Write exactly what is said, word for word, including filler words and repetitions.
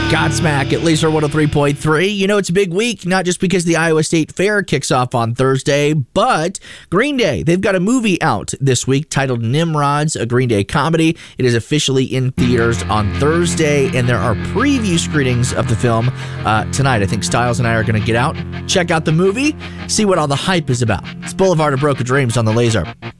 Godsmack at Laser one oh three point three. You know, it's a big week, not just because the Iowa State Fair kicks off on Thursday, but Green Day. They've got a movie out this week titled Nimrods, a Green Day comedy. It is officially in theaters on Thursday, and there are preview screenings of the film uh, tonight. I think Styles and I are going to get out, check out the movie, see what all the hype is about. It's Boulevard of Broken Dreams on the Laser.